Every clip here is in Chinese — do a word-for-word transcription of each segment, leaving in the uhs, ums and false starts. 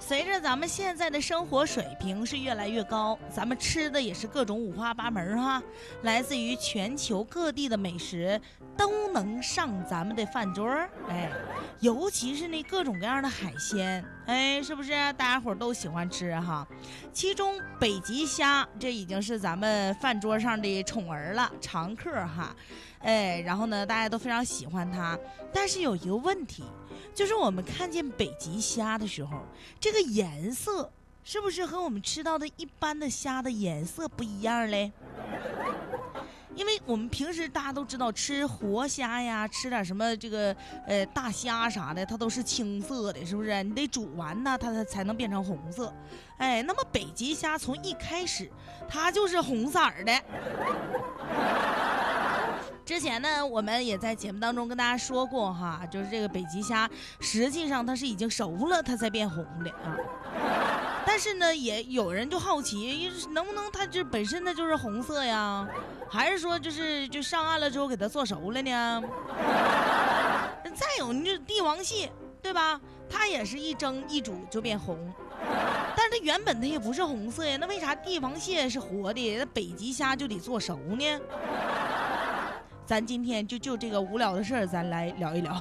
随着咱们现在的生活水平是越来越高，咱们吃的也是各种五花八门哈，来自于全球各地的美食都能上咱们的饭桌，哎，尤其是那各种各样的海鲜，哎，是不是大家伙都喜欢吃哈？其中北极虾这已经是咱们饭桌上的宠儿了，常客哈，哎，然后呢，大家都非常喜欢它，但是有一个问题。就是我们看见北极虾的时候，这个颜色是不是和我们吃到的一般的虾的颜色不一样嘞？因为我们平时大家都知道吃活虾呀，吃点什么这个呃大虾啥的，它都是青色的，是不是？你得煮完呢，它才才能变成红色。哎，那么北极虾从一开始它就是红色的。之前呢，我们也在节目当中跟大家说过哈，就是这个北极虾，实际上它是已经熟了，它才变红的啊。但是呢，也有人就好奇，能不能它这本身它就是红色呀？还是说就是就上岸了之后给它做熟了呢？再有，你这帝王蟹对吧？它也是一蒸一煮就变红，但是它原本它也不是红色呀，那为啥帝王蟹是活的，那北极虾就得做熟呢？咱今天就就这个无聊的事儿，咱来聊一聊。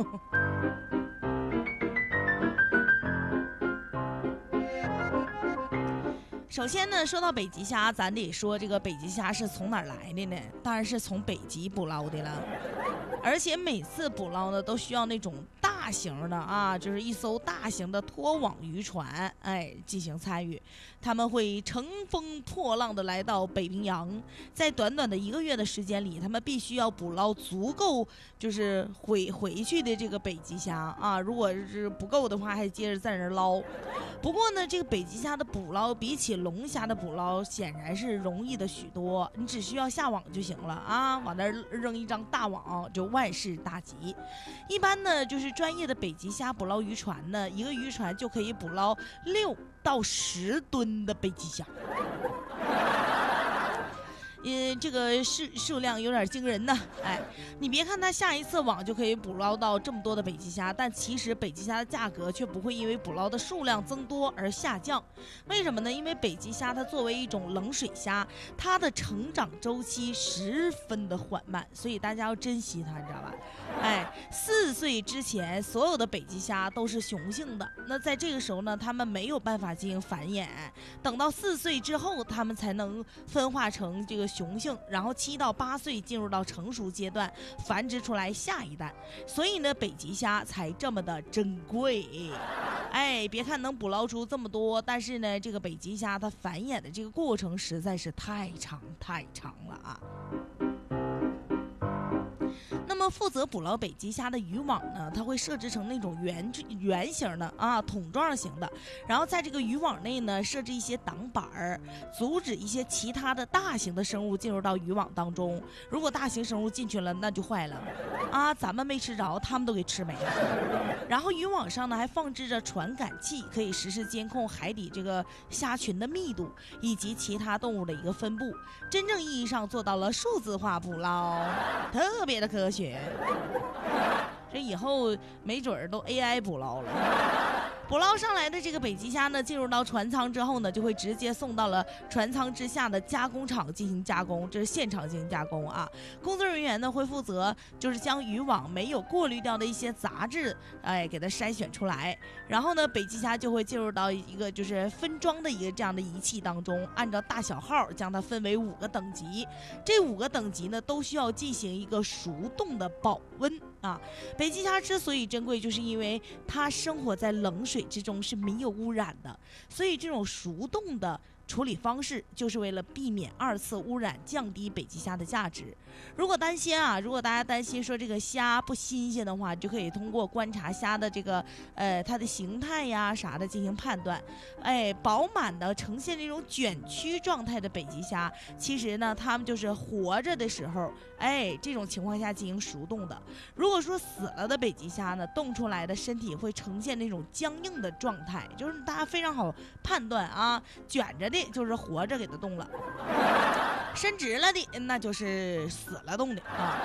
首先呢，说到北极虾，咱得说这个北极虾是从哪儿来的呢？当然是从北极捕捞的了。而且每次捕捞呢，都需要那种大型的啊，就是一艘大型的拖网渔船，哎，进行参与。他们会乘风破浪的来到北冰洋，在短短的一个月的时间里，他们必须要捕捞足够，就是回回去的这个北极虾啊。如果是不够的话，还接着在那儿捞。不过呢，这个北极虾的捕捞比起龙虾的捕捞显然是容易的许多，你只需要下网就行了啊，往那儿扔一张大网就万事大吉。一般呢，就是专业的北极虾捕捞渔船呢，一个渔船就可以捕捞六到十吨的北极虾。呃，这个数数量有点惊人呢。哎，你别看它下一次网就可以捕捞到这么多的北极虾，但其实北极虾的价格却不会因为捕捞的数量增多而下降。为什么呢？因为北极虾它作为一种冷水虾，它的成长周期十分的缓慢，所以大家要珍惜它，你知道吧？哎，四岁之前，所有的北极虾都是雄性的。那在这个时候呢，它们没有办法进行繁衍，等到四岁之后，它们才能分化成这个雄性，然后七到八岁进入到成熟阶段，繁殖出来下一代。所以呢，北极虾才这么的珍贵。哎，别看能捕捞出这么多，但是呢，这个北极虾它繁衍的这个过程实在是太长太长了啊。那么负责捕捞北极虾的渔网呢，它会设置成那种圆圆形的啊，桶状型的，然后在这个渔网内呢设置一些挡板儿，阻止一些其他的大型的生物进入到渔网当中。如果大型生物进去了，那就坏了啊，咱们没吃着，他们都给吃没了。然后渔网上呢还放置着传感器，可以实时监控海底这个虾群的密度以及其他动物的一个分布，真正意义上做到了数字化捕捞，特别的科学。这以后没准儿都 A I 捕捞了。捕捞上来的这个北极虾呢，进入到船舱之后呢，就会直接送到了船舱之下的加工厂进行加工，这是现场进行加工啊。工作人员呢会负责就是将渔网没有过滤掉的一些杂质，哎，给它筛选出来。然后呢，北极虾就会进入到一个就是分装的一个这样的仪器当中，按照大小号将它分为五个等级。这五个等级呢都需要进行一个熟冻的保温啊。北极虾之所以珍贵，就是因为它生活在冷水水之中是没有污染的，所以这种熟冻的处理方式就是为了避免二次污染，降低北极虾的价值。如果担心啊，如果大家担心说这个虾不新鲜的话，就可以通过观察虾的这个呃它的形态呀啥的进行判断。哎，饱满的呈现这种卷曲状态的北极虾，其实呢它们就是活着的时候，哎这种情况下进行熟冻的。如果说死了的北极虾呢，冻出来的身体会呈现那种僵硬的状态，就是大家非常好判断啊，卷着的就是活着给它冻了，伸直了的那就是死了冻的啊。